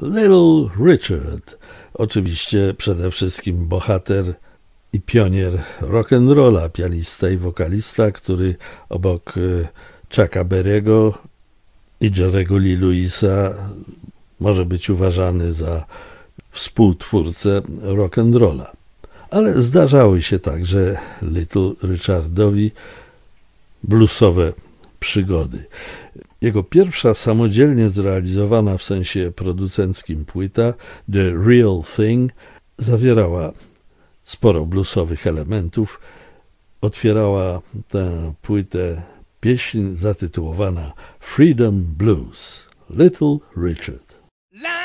Little Richard, oczywiście przede wszystkim bohater i pionier rock'n'rolla, pianista i wokalista, który obok Chucka Berry'ego i Jerry'ego Lee Lewisa może być uważany za współtwórcę rock'n'rolla. Ale zdarzały się także Little Richardowi bluesowe przygody. Jego pierwsza samodzielnie zrealizowana w sensie producenckim płyta The Real Thing zawierała sporo bluesowych elementów. Otwierała tę płytę pieśń zatytułowana Freedom Blues. Little Richard.